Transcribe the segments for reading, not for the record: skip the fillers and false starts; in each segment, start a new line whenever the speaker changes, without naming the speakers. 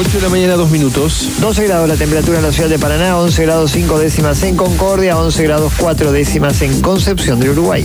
8 de la mañana, 2 minutos.
12 grados la temperatura en la ciudad de Paraná, 11 grados 5 décimas en Concordia, 11 grados 4 décimas en Concepción del Uruguay.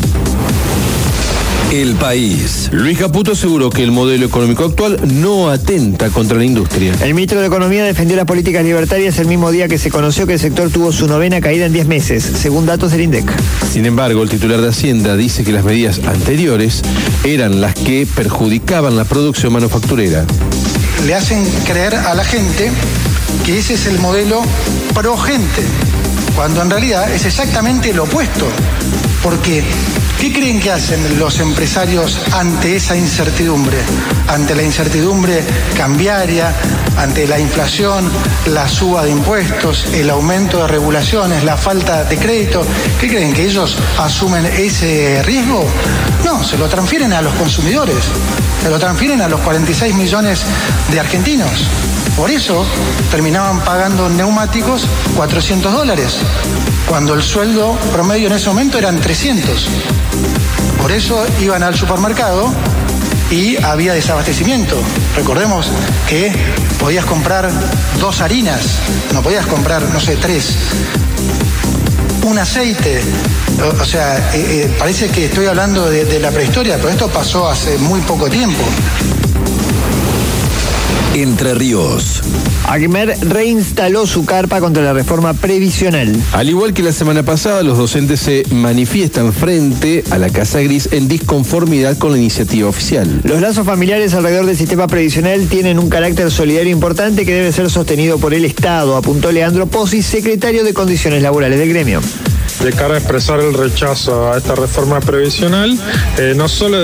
El País.
Luis Caputo aseguró que el modelo económico actual no atenta contra la industria.
El ministro de Economía defendió las políticas libertarias el mismo día que se conoció que el sector tuvo su 9ª caída en 10 meses, según datos del INDEC.
Sin embargo, el titular de Hacienda dice que las medidas anteriores eran las que perjudicaban la producción manufacturera.
Le hacen creer a la gente que ese es el modelo pro gente, cuando en realidad es exactamente lo opuesto. Porque, ¿qué creen que hacen los empresarios ante esa incertidumbre? Ante la incertidumbre cambiaria, ante la inflación, la suba de impuestos, el aumento de regulaciones, la falta de crédito. ¿Qué creen? ¿Que ellos asumen ese riesgo? No, se lo transfieren a los consumidores, se lo transfieren a los 46 millones de argentinos. Por eso terminaban pagando neumáticos $400, cuando el sueldo promedio en ese momento eran 300. Por eso iban al supermercado y había desabastecimiento. Recordemos que podías comprar 2 harinas, no podías comprar, 3. Un aceite, o sea, parece que estoy hablando de la prehistoria, pero esto pasó hace muy poco tiempo.
Entre Ríos.
ACMER reinstaló su carpa contra la reforma previsional.
Al igual que la semana pasada, los docentes se manifiestan frente a la Casa Gris en disconformidad con la iniciativa oficial.
Los lazos familiares alrededor del sistema previsional tienen un carácter solidario importante que debe ser sostenido por el Estado, apuntó Leandro Pozzi, secretario de Condiciones Laborales del gremio.
De cara a expresar el rechazo a esta reforma previsional, no solo